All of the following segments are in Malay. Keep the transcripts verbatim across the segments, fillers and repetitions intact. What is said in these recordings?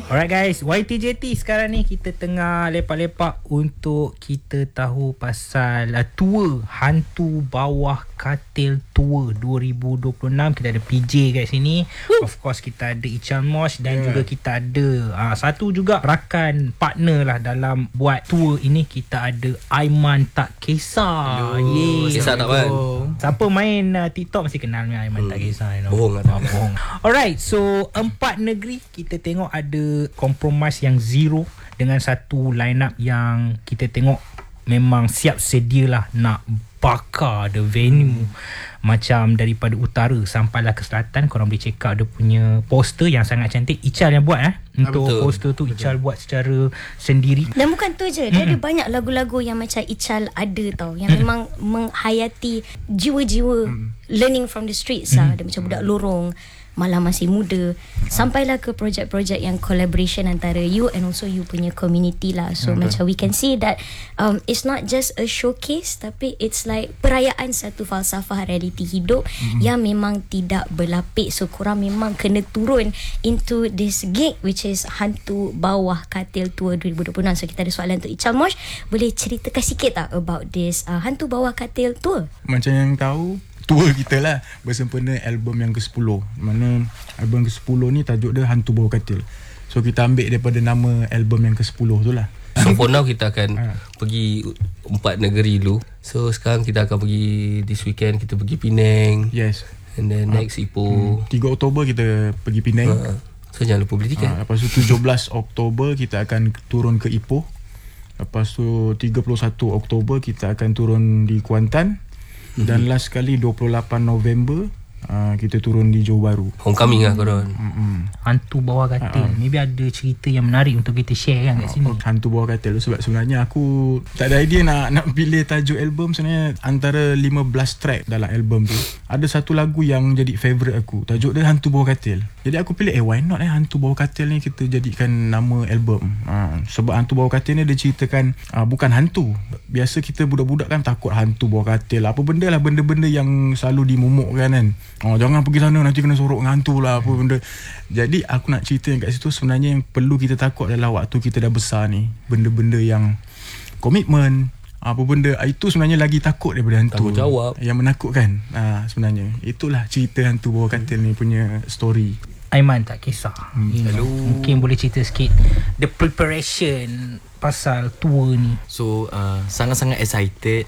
Alright guys, Y T J T sekarang ni kita tengah lepak-lepak untuk kita tahu pasal uh, tour Hantu Bawah Katil Tour dua ribu dua puluh enam. Kita ada P J kat sini. Woo. Of course kita ada Ichal Mosh dan yeah. juga kita ada uh, satu juga rakan partner lah dalam buat tour ini. Kita ada Aiman Tak Kisah. Yeay. Kisah tak kan? Siapa main uh, TikTok mesti kenal ni Aiman hmm. Tak Kisah, you know? Bohong lah. Bohong. Alright, so empat negeri kita tengok ada compromise yang zero dengan satu line up yang kita tengok memang siap sedia lah nak bakar the venue. hmm. Macam daripada utara sampailah ke selatan. Korang boleh check out dia punya poster yang sangat cantik. Ichal yang buat eh untuk betul. Poster tu Ichal buat secara sendiri. Dan bukan tu je, dia mm-hmm. ada banyak lagu-lagu yang macam Ichal ada tau, yang mm-hmm. memang menghayati jiwa-jiwa mm-hmm. learning from the streets mm-hmm. lah. Dia macam budak lorong, malah masih muda, sampailah ke projek-projek yang collaboration antara you and also you punya community lah. So okay. macam we can see that um, it's not just a showcase, tapi it's like perayaan satu falsafah realiti hidup mm-hmm. yang memang tidak berlapik. So korang memang kena turun into this gig which is Hantu Bawah Katil Tour dua ribu dua puluh enam. So kita ada soalan untuk Ichal Mosh. Boleh ceritakan sikit tak about this uh, Hantu Bawah Katil Tour? Macam yang tahu, tour kita lah bersempena album yang ke sepuluh. Mana album ke sepuluh ni tajuk dia Hantu Bawah Katil. So kita ambil daripada nama album yang ke sepuluh tu lah. So for now kita akan ha. pergi empat negeri dulu. So sekarang kita akan pergi this weekend, kita pergi Penang. Yes. And then next ha. Ipoh. Hmm. tiga Oktober kita pergi Penang. Ha. So jangan lupa beli tiket. Ha. Lepas tu tujuh belas Oktober kita akan turun ke Ipoh. Lepas tu tiga puluh satu Oktober kita akan turun di Kuantan. Dan last kali dua puluh lapan November uh, kita turun di Johor Bahru. Homecoming lah korang. Mm-hmm. Hantu Bawah Katil. Uh-huh. Maybe ada cerita yang menarik untuk kita share kan kat sini. Oh, Hantu Bawah Katil tu sebab sebenarnya aku tak ada idea nak nak pilih tajuk album. Sebenarnya antara lima belas track dalam album tu, ada satu lagu yang jadi favourite aku. Tajuk dia Hantu Bawah Katil. Jadi aku pilih eh why not eh Hantu Bawah Katil ni kita jadikan nama album. Uh, sebab Hantu Bawah Katil ni dia ceritakan uh, bukan hantu. Biasa kita budak-budak kan takut hantu bawah katil. Apa benda lah, benda-benda yang selalu dimumukkan kan. Oh, jangan pergi sana nanti kena sorok dengan hantu lah, apa benda. Jadi aku nak cerita yang kat situ sebenarnya yang perlu kita takut adalah waktu kita dah besar ni, benda-benda yang komitmen, apa benda itu sebenarnya lagi takut daripada hantu. Tanggungjawab yang menakutkan. Ha, sebenarnya itulah cerita Hantu Bawah Katil ni punya story. Aiman Tak Kisah. Hmm. Hello. Mungkin boleh cerita sikit the preparation pasal tour ni. So uh, sangat-sangat excited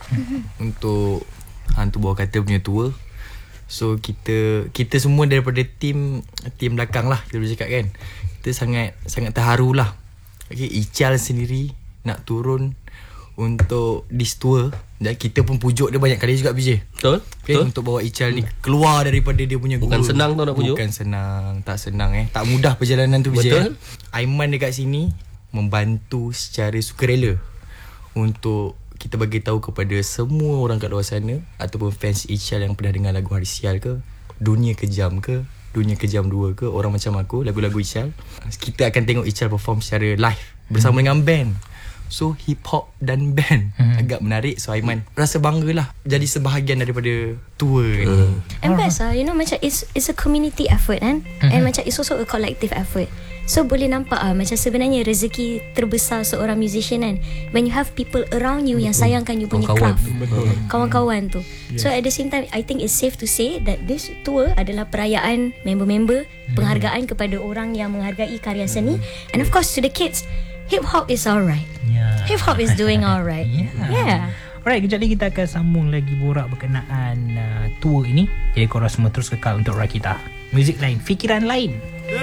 untuk Hantu Bawah Katil punya tour. So kita kita semua daripada tim tim belakang lah, kita boleh cakap kan, kita sangat sangat terharu lah. Okay, Ichal sendiri nak turun untuk this tour, dan kita pun pujuk dia banyak kali juga B J. Betul? Okay, Betul? untuk bawa Ichal ni keluar daripada dia punya guru. Bukan senang tau nak pujuk. Bukan senang, tak senang eh. Tak mudah perjalanan tu B J. Betul? Aiman dekat sini membantu secara sukarela untuk kita bagi tahu kepada semua orang kat luar sana ataupun fans Ichal yang pernah dengar lagu Hari Sial ke, Dunia Kejam ke, Dunia Kejam dua ke, orang macam aku, lagu-lagu Ichal. Kita akan tengok Ichal perform secara live bersama hmm. dengan band. So hip hop dan band hmm. agak menarik. So Aiman rasa bangga lah jadi sebahagian daripada tour ni. hmm. And best lah, you know, macam it's, it's a community effort kan. hmm. And macam it's also a collective effort. So boleh nampak ah, macam sebenarnya rezeki terbesar seorang musician kan, when you have people around you yang sayangkan you punya Kawan-kawan. craft. Betul. Kawan-kawan tu. Yes. So at the same time, I think it's safe to say that this tour adalah perayaan member-member, penghargaan kepada orang yang menghargai karya seni. And of course to the kids, hip hop is alright. Yeah. Hip hop is doing alright. Yeah. Yeah. Alright, kejap lagi kita akan sambung lagi borak berkenaan uh, tour ini. Jadi korang semua terus kekal untuk Rakita. Muzik lain, fikiran lain.